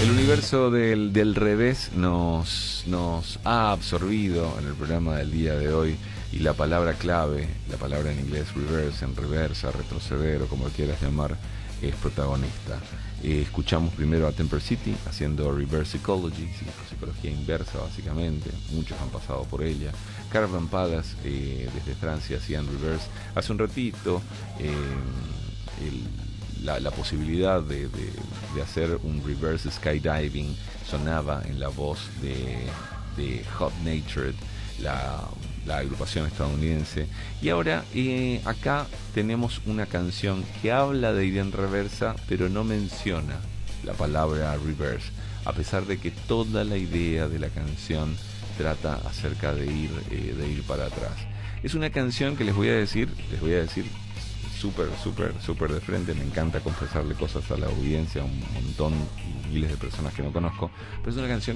El universo del revés nos ha absorbido en el programa del día de hoy, y la palabra clave, la palabra en inglés reverse, en reversa, retroceder o como quieras llamar, es protagonista. Escuchamos primero a Temper City haciendo Reverse Ecology, psicología inversa básicamente, muchos han pasado por ella. Caravan Palace desde Francia hacían Reverse. Hace un ratito la posibilidad de hacer un reverse skydiving sonaba en la voz de Hot Natured, la agrupación estadounidense. Y ahora acá tenemos una canción que habla de ir en reversa, pero no menciona la palabra reverse, a pesar de que toda la idea de la canción trata acerca de ir para atrás. Es una canción que les voy a decir súper de frente. Me encanta confesarle cosas a la audiencia, un montón, miles de personas que no conozco, pero es una canción